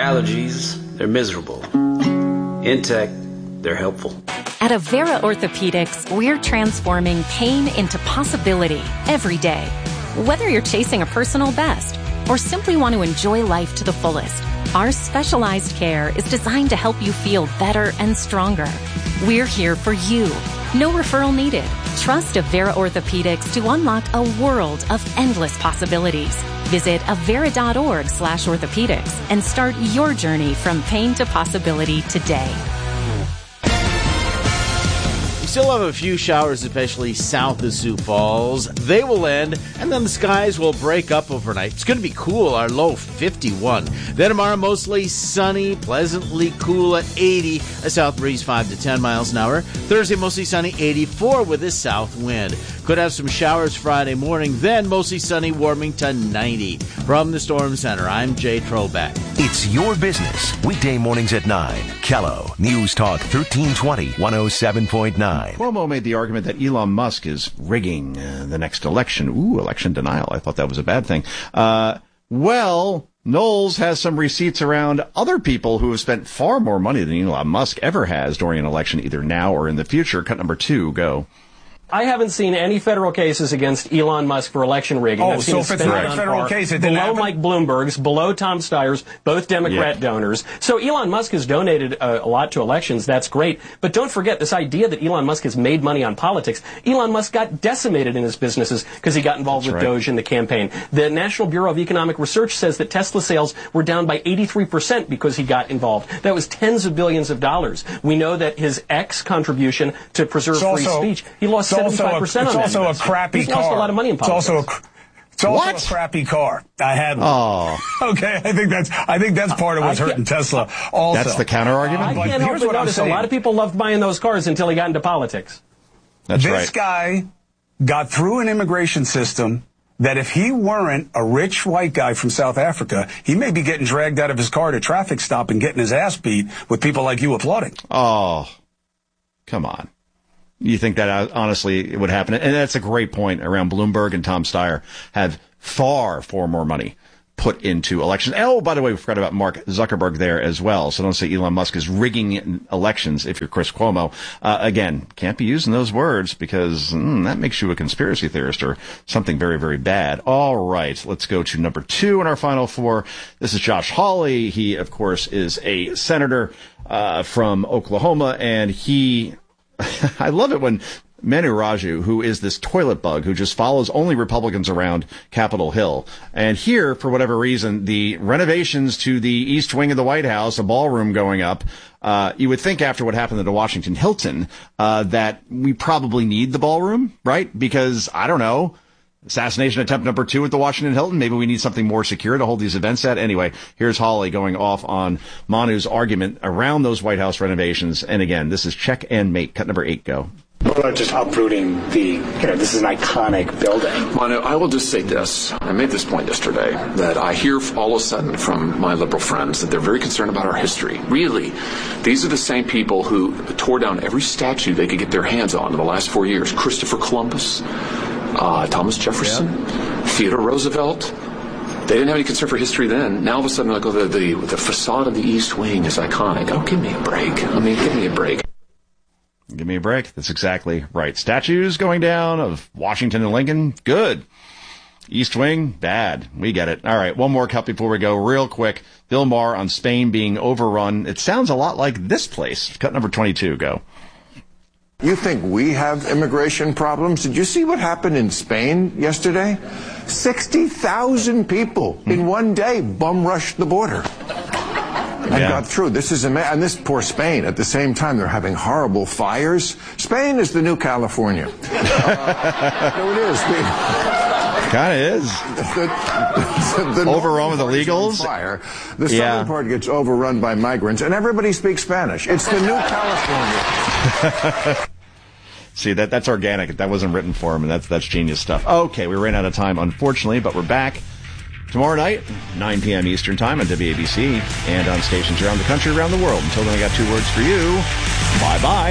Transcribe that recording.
allergies, they're miserable. In tech, they're helpful. At Avera Orthopedics, we're transforming pain into possibility every day. Whether you're chasing a personal best or simply want to enjoy life to the fullest, our specialized care is designed to help you feel better and stronger. We're here for you. No referral needed. Trust Avera Orthopedics to unlock a world of endless possibilities. Visit avera.org/orthopedics and start your journey from pain to possibility today. We still have a few showers, especially south of Sioux Falls. They will end, and then the skies will break up overnight. It's going to be cool, our low 51. Then tomorrow, mostly sunny, pleasantly cool at 80, a south breeze 5 to 10 miles an hour. Thursday, mostly sunny, 84 with a south wind. Could have some showers Friday morning, then mostly sunny, warming to 90. From the Storm Center, I'm Jay Trobeck. It's your business. Weekday mornings at 9. Kello, News Talk 1320, 107.9. Cuomo made the argument that Elon Musk is rigging the next election. Ooh, election denial. I thought that was a bad thing. Well, Knowles has some receipts around other people who have spent far more money than Elon Musk ever has during an election, either now or in the future. Cut number 2, go. I haven't seen any federal cases against Elon Musk for election rigging. Oh, so if it's not a federal case, it didn't below happen? Mike Bloomberg's, below Tom Steyer's, both Democrat donors. So Elon Musk has donated a lot to elections. That's great. But don't forget this idea that Elon Musk has made money on politics. Elon Musk got decimated in his businesses because he got involved with Doge in the campaign. The National Bureau of Economic Research says that Tesla sales were down by 83% because he got involved. That was tens of billions of dollars. We know that his contribution to preserve free speech, he lost 75% on that. It's also a crappy car. He's lost a lot of money in politics. It's also a crappy car. I had one. Oh. Okay, I think that's part of what's hurting Tesla also. That's the counter argument? I can't help but notice a lot of people loved buying those cars until he got into politics. That's right. This guy got through an immigration system that if he weren't a rich white guy from South Africa, he may be getting dragged out of his car at a traffic stop and getting his ass beat with people like you applauding. Oh, come on. You think that, honestly, it would happen? And that's a great point around Bloomberg and Tom Steyer have far more money put into elections. Oh, by the way, we forgot about Mark Zuckerberg there as well. So don't say Elon Musk is rigging elections if you're Chris Cuomo. Again, can't be using those words because that makes you a conspiracy theorist or something very, very bad. All right, let's go to number 2 in our final 4. This is Josh Hawley. He, of course, is a senator from Oklahoma, and he... I love it when Manu Raju, who is this toilet bug who just follows only Republicans around Capitol Hill. And here, for whatever reason, the renovations to the East Wing of the White House, a ballroom going up, you would think after what happened at the Washington Hilton, that we probably need the ballroom, right? Because, I don't know, assassination attempt number 2 at the Washington Hilton. Maybe we need something more secure to hold these events at. Anyway, here's Hawley going off on Manu's argument around those White House renovations. And again, this is check and mate. Cut number 8, go. People are just uprooting this is an iconic building. Manu, I will just say this. I made this point yesterday, that I hear all of a sudden from my liberal friends that they're very concerned about our history. Really, these are the same people who tore down every statue they could get their hands on in the last 4 years. Christopher Columbus, Thomas Jefferson, Theodore Roosevelt. They didn't have any concern for history then. Now all of a sudden, the facade of the East Wing is iconic. Oh, give me a break. Give me a break. Give me a break. That's exactly right. Statues going down of Washington and Lincoln, good. East Wing, bad. We get it. All right, one more cut before we go. Real quick, Bill Maher on Spain being overrun. It sounds a lot like this place. Cut number 22, go. You think we have immigration problems? Did you see what happened in Spain yesterday? 60,000 people in one day bum rushed the border and got through. This is and this poor Spain. At the same time, they're having horrible fires. Spain is the new California. No, it is. Kind of is. The overrun with illegals. Fire. The southern part gets overrun by migrants, and everybody speaks Spanish. It's the new California. See, that's organic. That wasn't written for him, and that's genius stuff. Okay, we ran out of time, unfortunately, but we're back tomorrow night, 9 p.m. Eastern Time on WABC and on stations around the country, around the world. Until then, I got 2 words for you. Bye-bye.